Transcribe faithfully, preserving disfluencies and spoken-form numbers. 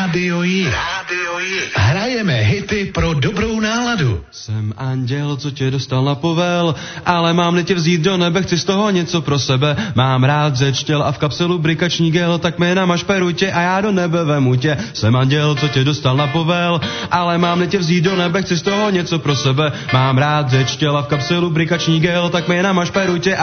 Rádio J. Rádio J. Hrajeme hity pro dobrou náladu. Jsem anděl, co tě dostal na povel, ale mám-li tě vzít do nebe, chci z toho něco pro sebe. Mám rád zeč těl a v kapselu brikační gel, tak mi namaž perutě a já do nebe vemu tě. Jsem anděl, co tě dostal na povel, ale mám-li tě vzít do nebe, chci z toho něco pro sebe. Mám rád zeč těl a v kapselu brikační gel, tak mi namaž perutě a